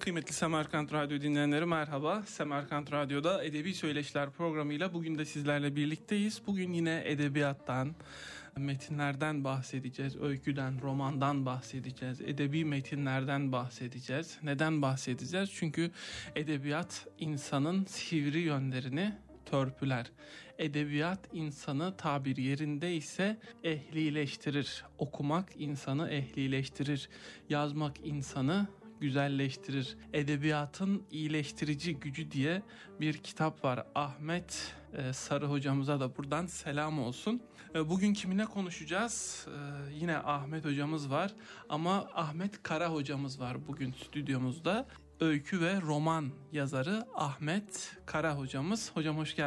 Kıymetli Semerkant Radyo dinleyenleri merhaba. Semerkant Radyo'da Edebi Söyleşiler programıyla bugün de sizlerle birlikteyiz. Bugün yine edebiyattan, metinlerden bahsedeceğiz. Öyküden, romandan bahsedeceğiz. Edebi metinlerden bahsedeceğiz. Neden bahsedeceğiz? Çünkü edebiyat insanın sivri yönlerini törpüler. Edebiyat insanı tabir yerindeyse ehlileştirir. Okumak insanı ehlileştirir. Yazmak insanı güzelleştirir. Edebiyatın iyileştirici gücü diye bir kitap var. Ahmet Sarı hocamıza da buradan selam olsun. Bugün kiminle konuşacağız? Yine Ahmet hocamız var ama Ahmet Kara hocamız var bugün stüdyomuzda. Öykü ve roman yazarı Ahmet Kara hocamız. Hocam hoş geldiniz.